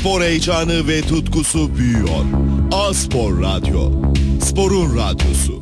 Spor heyecanı ve tutkusu büyüyor. A-Spor Radyo. Sporun radyosu.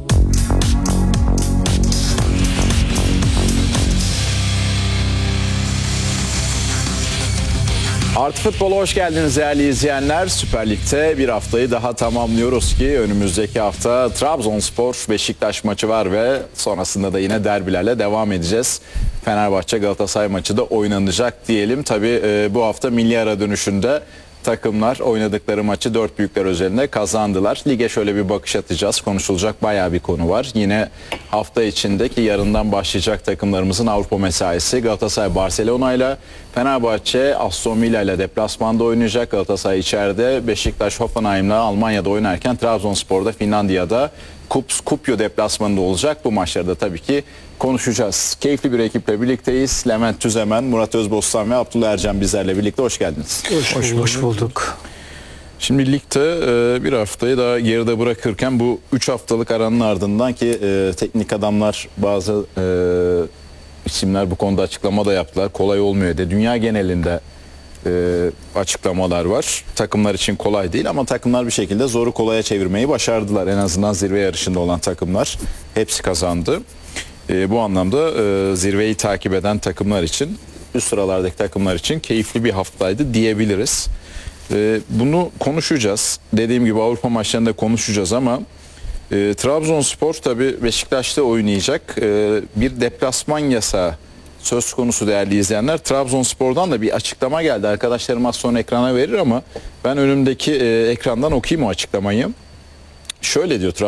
Artı Futbol'a hoş geldiniz değerli izleyenler. Süper Lig'de bir haftayı daha tamamlıyoruz ki önümüzdeki hafta Trabzonspor Beşiktaş maçı var ve sonrasında da yine derbilerle devam edeceğiz. Fenerbahçe Galatasaray maçı da oynanacak diyelim. Tabii bu hafta milli ara dönüşünde takımlar oynadıkları maçı dört büyükler özelinde kazandılar. Lige şöyle bir bakış atacağız. Konuşulacak bayağı bir konu var. Yine hafta içindeki yarından başlayacak takımlarımızın Avrupa mesaisi. Galatasaray Barcelona ile, Fenerbahçe Aston Villa ile deplasmanda oynayacak. Galatasaray içeride, Beşiktaş Hoffenheim'la Almanya'da oynarken Trabzonspor'da Finlandiya'da Kuopio deplasmanında olacak. Bu maçlarda tabii ki konuşacağız. Keyifli bir ekiple birlikteyiz. Levent Tüzemen, Murat Özbostan ve Abdullah Ercan bizlerle birlikte. Hoş geldiniz. Hoş bulduk. Şimdi ligde bir haftayı daha geride bırakırken bu 3 haftalık aranın ardından ki teknik adamlar bazı isimler bu konuda açıklama da yaptılar. Kolay olmuyor de. Dünya genelinde açıklamalar var. Takımlar için kolay değil ama takımlar bir şekilde zoru kolaya çevirmeyi başardılar. En azından zirve yarışında olan takımlar hepsi kazandı. Bu anlamda zirveyi takip eden takımlar için, üst sıralardaki takımlar için keyifli bir haftaydı diyebiliriz. Bunu konuşacağız. Dediğim gibi Avrupa maçlarında konuşacağız ama Trabzonspor tabii Beşiktaş'ta oynayacak. Bir deplasman yasağı söz konusu değerli izleyenler. Trabzonspor'dan da bir açıklama geldi. Arkadaşlarım az sonra ekrana verir ama ben önümdeki ekrandan okuyayım o açıklamayı. Şöyle diyor